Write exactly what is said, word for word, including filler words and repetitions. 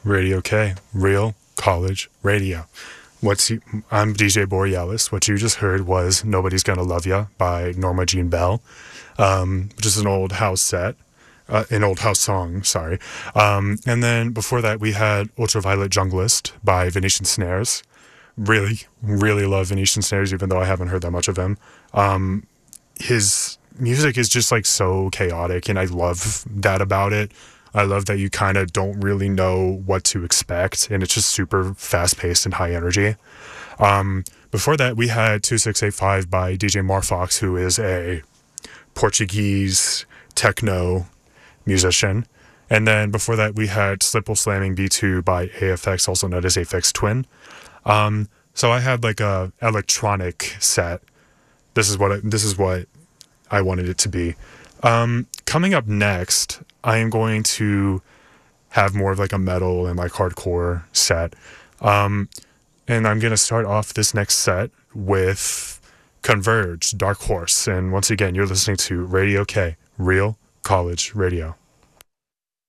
Radio K, Real College Radio. What's you, I'm D J Borealis. What you just heard was Nobody's Gonna Love Ya by Norma Jean Bell, um, which is an old house set, uh, an old house song, sorry. Um, and then before that, we had Ultraviolet Junglist by Venetian Snares. Really, really love Venetian Snares, even though I haven't heard that much of him. Um, his music is just like so chaotic, and I love that about it. I love that you kind of don't really know what to expect, and it's just super fast-paced and high energy. Um, before that, we had two six eight five by D J Marfox, who is a Portuguese techno musician. And then before that, we had Slipple Slamming B two by A F X, also known as Aphex Twin. Um, so I had like a electronic set. This is what I, this is what I wanted it to be. Um, coming up next, I am going to have more of like a metal and like hardcore set. Um, and I'm going to start off this next set with Converge, Dark Horse. And once again, you're listening to Radio K, Real College Radio.